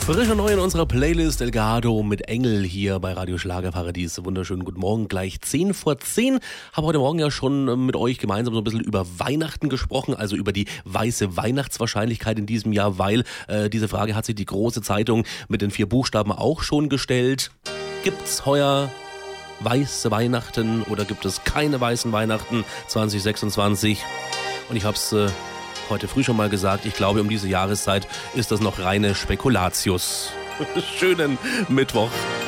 Frisch und neu in unserer Playlist Elgato mit Engel hier bei Radio Schlagerparadies. Wunderschönen guten Morgen, gleich 10 vor 10. Habe heute Morgen ja schon mit euch gemeinsam so ein bisschen über Weihnachten gesprochen, also über die weiße Weihnachtswahrscheinlichkeit in diesem Jahr, weil diese Frage hat sich die große Zeitung mit den 4 Buchstaben auch schon gestellt. Gibt's heuer weiße Weihnachten oder gibt es keine weißen Weihnachten 2026? Und ich hab's heute früh schon mal gesagt, ich glaube, um diese Jahreszeit ist das noch reine Spekulatius. Schönen Mittwoch.